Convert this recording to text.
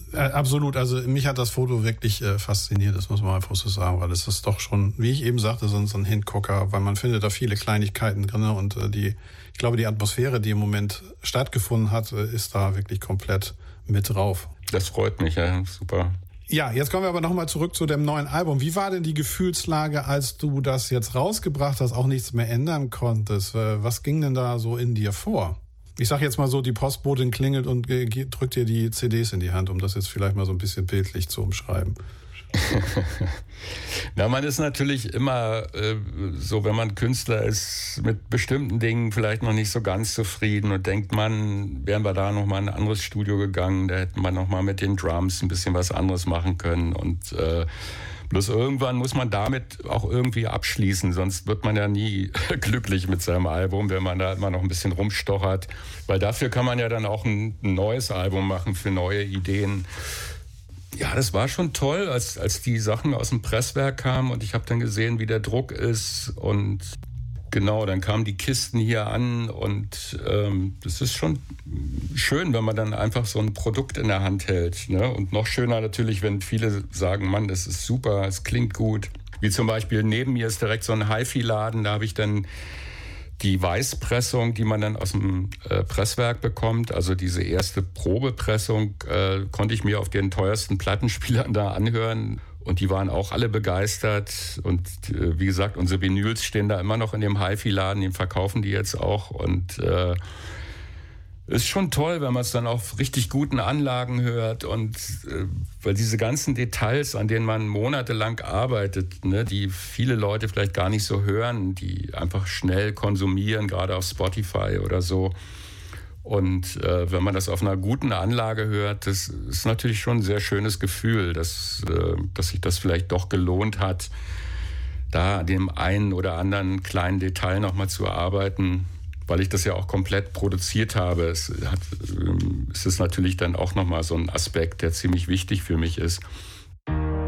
Absolut, also mich hat das Foto wirklich fasziniert, das muss man einfach so sagen, weil es ist doch schon, wie ich eben sagte, so ein Hingucker, weil man findet da viele Kleinigkeiten drin und ich glaube, die Atmosphäre, die im Moment stattgefunden hat, ist da wirklich komplett mit drauf. Das freut mich, ja, super. Ja, jetzt kommen wir aber nochmal zurück zu dem neuen Album. Wie war denn die Gefühlslage, als du das jetzt rausgebracht hast, auch nichts mehr ändern konntest? Was ging denn da so in dir vor? Ich sag jetzt mal so, die Postbotin klingelt und drückt dir die CDs in die Hand, um das jetzt vielleicht mal so ein bisschen bildlich zu umschreiben. Na, man ist natürlich immer so, wenn man Künstler ist, mit bestimmten Dingen vielleicht noch nicht so ganz zufrieden und denkt, man, wären wir da nochmal in ein anderes Studio gegangen, da hätten wir nochmal mit den Drums ein bisschen was anderes machen können und bloß irgendwann muss man damit auch irgendwie abschließen, sonst wird man ja nie glücklich mit seinem Album, wenn man da immer noch ein bisschen rumstochert, weil dafür kann man ja dann auch ein neues Album machen für neue Ideen. Ja, das war schon toll, als die Sachen aus dem Presswerk kamen und ich habe dann gesehen, wie der Druck ist und genau, dann kamen die Kisten hier an und das ist schon schön, wenn man dann einfach so ein Produkt in der Hand hält, ne? Und noch schöner natürlich, wenn viele sagen, Mann, das ist super, es klingt gut. Wie zum Beispiel neben mir ist direkt so ein Hi-Fi-Laden, da habe ich dann die Weißpressung, die man dann aus dem Presswerk bekommt, also diese erste Probepressung, konnte ich mir auf den teuersten Plattenspielern da anhören. Und die waren auch alle begeistert. Und wie gesagt, unsere Vinyls stehen da immer noch in dem Hi-Fi-Laden, den verkaufen die jetzt auch. Und ist schon toll, wenn man es dann auf richtig guten Anlagen hört. Und weil diese ganzen Details, an denen man monatelang arbeitet, ne, die viele Leute vielleicht gar nicht so hören, die einfach schnell konsumieren, gerade auf Spotify oder so. Und wenn man das auf einer guten Anlage hört, das ist natürlich schon ein sehr schönes Gefühl, dass sich das vielleicht doch gelohnt hat, da an dem einen oder anderen kleinen Detail nochmal zu arbeiten, weil ich das ja auch komplett produziert habe. Es ist natürlich dann auch nochmal so ein Aspekt, der ziemlich wichtig für mich ist.